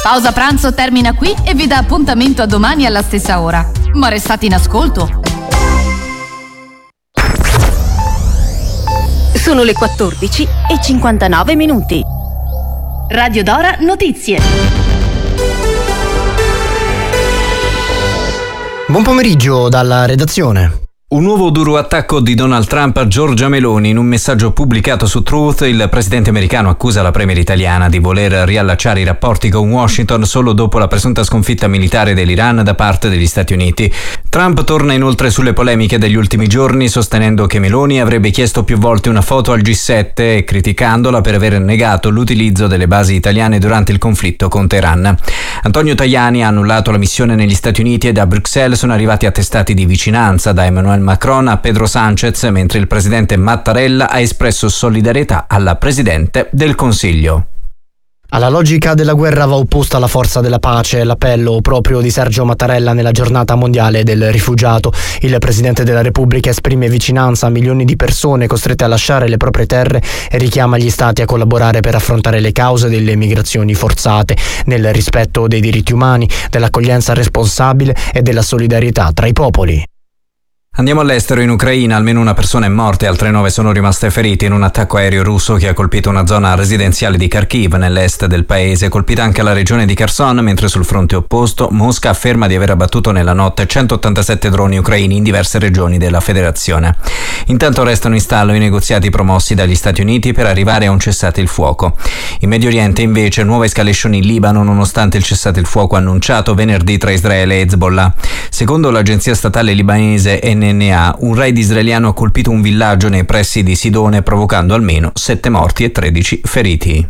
Pausa pranzo termina qui e vi dà appuntamento a domani alla stessa ora. Ma restate in ascolto. Sono le 14:59. Radio Dora Notizie. Buon pomeriggio dalla redazione. Un nuovo duro attacco di Donald Trump a Giorgia Meloni. In un messaggio pubblicato su Truth, il presidente americano accusa la premier italiana di voler riallacciare i rapporti con Washington solo dopo la presunta sconfitta militare dell'Iran da parte degli Stati Uniti. Trump torna inoltre sulle polemiche degli ultimi giorni, sostenendo che Meloni avrebbe chiesto più volte una foto al G7 e criticandola per aver negato l'utilizzo delle basi italiane durante il conflitto con Teheran. Antonio Tajani ha annullato la missione negli Stati Uniti e da Bruxelles sono arrivati attestati di vicinanza da Emmanuel Macron a Pedro Sánchez, mentre il presidente Mattarella ha espresso solidarietà alla presidente del Consiglio. Alla logica della guerra va opposta la forza della pace, l'appello proprio di Sergio Mattarella nella giornata mondiale del rifugiato. Il Presidente della Repubblica esprime vicinanza a milioni di persone costrette a lasciare le proprie terre e richiama gli Stati a collaborare per affrontare le cause delle migrazioni forzate, nel rispetto dei diritti umani, dell'accoglienza responsabile e della solidarietà tra i popoli. Andiamo all'estero. In Ucraina almeno una persona è morta e altre 9 sono rimaste ferite in un attacco aereo russo che ha colpito una zona residenziale di Kharkiv nell'est del paese, colpita anche la regione di Kherson, mentre sul fronte opposto Mosca afferma di aver abbattuto nella notte 187 droni ucraini in diverse regioni della federazione. Intanto restano in stallo i negoziati promossi dagli Stati Uniti per arrivare a un cessate il fuoco. In Medio Oriente invece nuova escalation in Libano nonostante il cessate il fuoco annunciato venerdì tra Israele e Hezbollah. Secondo l'agenzia statale libanese NNA, un raid israeliano ha colpito un villaggio nei pressi di Sidone provocando almeno 7 morti e 13 feriti.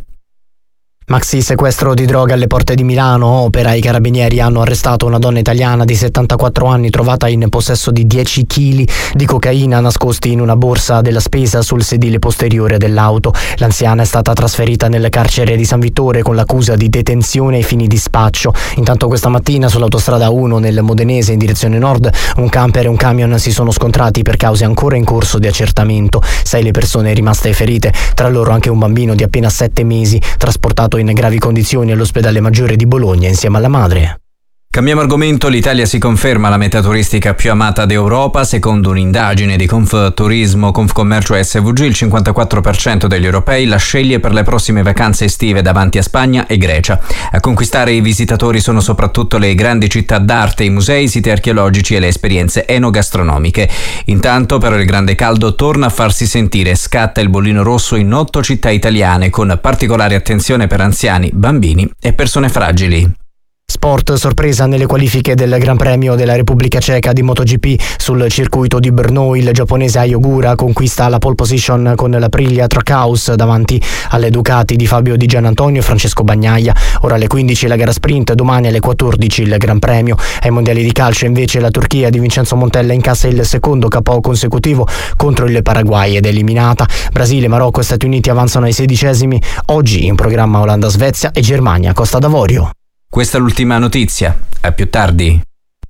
Maxi sequestro di droga alle porte di Milano. Opera. I carabinieri hanno arrestato una donna italiana di 74 anni trovata in possesso di 10 kg di cocaina nascosti in una borsa della spesa sul sedile posteriore dell'auto. L'anziana è stata trasferita nel carcere di San Vittore con l'accusa di detenzione ai fini di spaccio. Intanto questa mattina sull'autostrada 1 nel Modenese in direzione nord un camper e un camion si sono scontrati per cause ancora in corso di accertamento. 6 le persone rimaste ferite, tra loro anche un bambino di appena 7 mesi trasportato in gravi condizioni all'ospedale maggiore di Bologna insieme alla madre. Cambiamo argomento. L'Italia si conferma la meta turistica più amata d'Europa. Secondo un'indagine di Confturismo, Confcommercio e SVG, il 54% degli europei la sceglie per le prossime vacanze estive davanti a Spagna e Grecia. A conquistare i visitatori sono soprattutto le grandi città d'arte, i musei, i siti archeologici e le esperienze enogastronomiche. Intanto però il grande caldo torna a farsi sentire. Scatta il bollino rosso in 8 città italiane, con particolare attenzione per anziani, bambini e persone fragili. Sport, sorpresa nelle qualifiche del Gran Premio della Repubblica Ceca di MotoGP. Sul circuito di Brno il giapponese Ai Ogura conquista la pole position con l'Aprilia Trackhouse davanti alle Ducati di Fabio Di Giannantonio e Francesco Bagnaia. Ora alle 15 la gara sprint, domani alle 14 il Gran Premio. Ai mondiali di calcio invece la Turchia di Vincenzo Montella incassa il secondo KO consecutivo contro il Paraguay ed è eliminata. Brasile, Marocco e Stati Uniti avanzano ai 16esimi. Oggi in programma Olanda-Svezia e Germania-Costa d'Avorio. Questa è l'ultima notizia. A più tardi.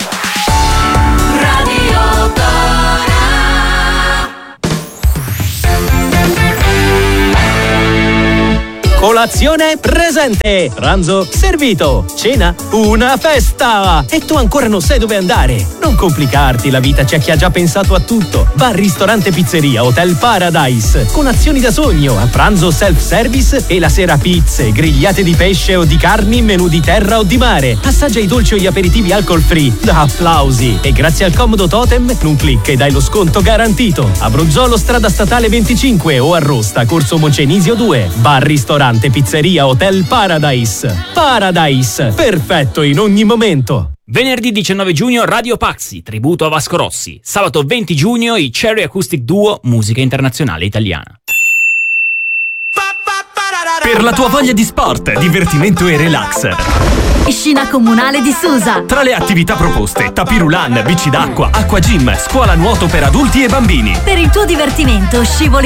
Colazione presente, pranzo servito, cena una festa e tu ancora non sai dove andare. Non complicarti la vita, c'è chi ha già pensato a tutto. Bar, ristorante, pizzeria, Hotel Paradise con azioni da sogno, a pranzo self-service e la sera pizze, grigliate di pesce o di carni, menù di terra o di mare. Assaggia i dolci o gli aperitivi alcol free da applausi e grazie al comodo totem un click e dai lo sconto garantito. A Bruzzolo, strada statale 25 o a Rosta, corso Moncenisio 2. Bar, ristorante, pizzeria, Hotel Paradise. Paradise, perfetto in ogni momento. Venerdì 19 giugno Radio Paxi, tributo a Vasco Rossi. Sabato 20 giugno i Cherry Acoustic Duo, musica internazionale italiana. Per la tua voglia di sport, divertimento e relax. Piscina comunale di Susa. Tra le attività proposte, tapirulan, bici d'acqua, acqua gym, scuola nuoto per adulti e bambini. Per il tuo divertimento, scivoli